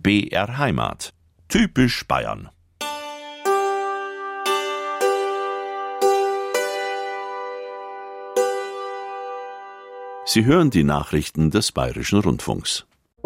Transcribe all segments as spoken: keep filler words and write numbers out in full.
B R Heimat. Typisch Bayern. Sie hören die Nachrichten des Bayerischen Rundfunks.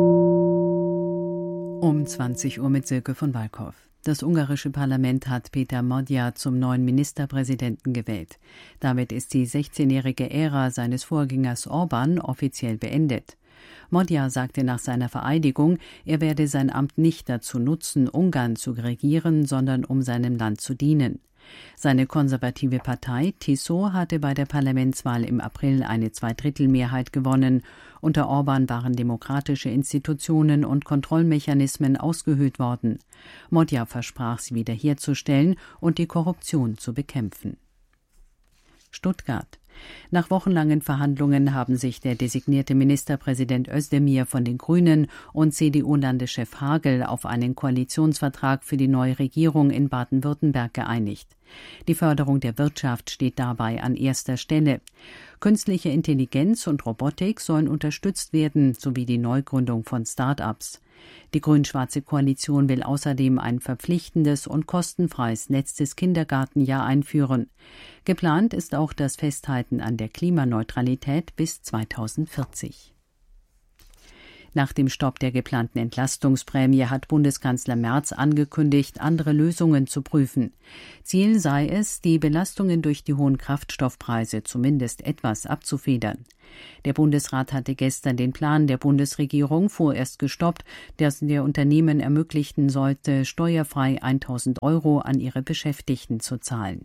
Um zwanzig Uhr mit Silke von Walkhoff. Das ungarische Parlament hat Péter Magyar zum neuen Ministerpräsidenten gewählt. Damit ist die sechzehnjährige Ära seines Vorgängers Orbán offiziell beendet. Magyar sagte nach seiner Vereidigung, er werde sein Amt nicht dazu nutzen, Ungarn zu regieren, sondern um seinem Land zu dienen. Seine konservative Partei Tiszó hatte bei der Parlamentswahl im April eine Zweidrittelmehrheit gewonnen. Unter Orbán waren demokratische Institutionen und Kontrollmechanismen ausgehöhlt worden. Magyar versprach, sie wiederherzustellen und die Korruption zu bekämpfen. Stuttgart. Nach wochenlangen Verhandlungen haben sich der designierte Ministerpräsident Özdemir von den Grünen und C D U-Landeschef Hagel auf einen Koalitionsvertrag für die neue Regierung in Baden-Württemberg geeinigt. Die Förderung der Wirtschaft steht dabei an erster Stelle. Künstliche Intelligenz und Robotik sollen unterstützt werden, sowie die Neugründung von Start-ups. Die grün-schwarze Koalition will außerdem ein verpflichtendes und kostenfreies letztes Kindergartenjahr einführen. Geplant ist auch das Festhalten an der Klimaneutralität bis zweitausendvierzig. Nach dem Stopp der geplanten Entlastungsprämie hat Bundeskanzler Merz angekündigt, andere Lösungen zu prüfen. Ziel sei es, die Belastungen durch die hohen Kraftstoffpreise zumindest etwas abzufedern. Der Bundesrat hatte gestern den Plan der Bundesregierung vorerst gestoppt, der der Unternehmen ermöglichen sollte, steuerfrei tausend Euro an ihre Beschäftigten zu zahlen.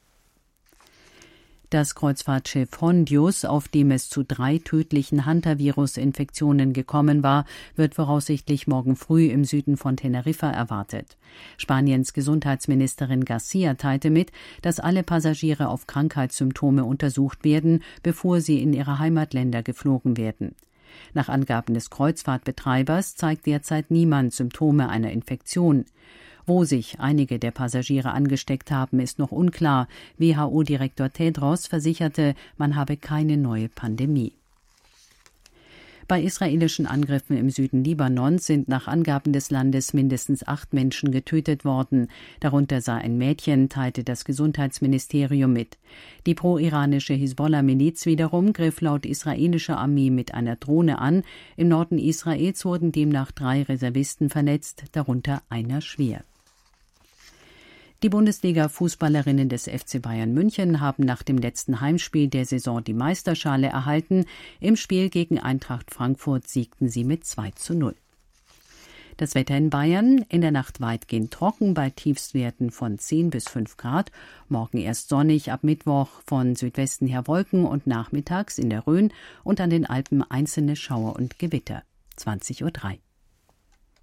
Das Kreuzfahrtschiff Hondius, auf dem es zu drei tödlichen Hantavirus-Infektionen gekommen war, wird voraussichtlich morgen früh im Süden von Teneriffa erwartet. Spaniens Gesundheitsministerin Garcia teilte mit, dass alle Passagiere auf Krankheitssymptome untersucht werden, bevor sie in ihre Heimatländer geflogen werden. Nach Angaben des Kreuzfahrtbetreibers zeigt derzeit niemand Symptome einer Infektion. Wo sich einige der Passagiere angesteckt haben, ist noch unklar. W H O-Direktor Tedros versicherte, man habe keine neue Pandemie. Bei israelischen Angriffen im Süden Libanons sind nach Angaben des Landes mindestens acht Menschen getötet worden. Darunter sei ein Mädchen, teilte das Gesundheitsministerium mit. Die pro-iranische Hisbollah-Miliz wiederum griff laut israelischer Armee mit einer Drohne an. Im Norden Israels wurden demnach drei Reservisten verletzt, darunter einer schwer. Die Bundesliga-Fußballerinnen des F C Bayern München haben nach dem letzten Heimspiel der Saison die Meisterschale erhalten. Im Spiel gegen Eintracht Frankfurt siegten sie mit zwei zu null. Das Wetter in Bayern: in der Nacht weitgehend trocken bei Tiefstwerten von zehn bis fünf Grad. Morgen erst sonnig, ab Mittwoch von Südwesten her Wolken und nachmittags in der Rhön und an den Alpen einzelne Schauer und Gewitter. zwanzig Uhr drei.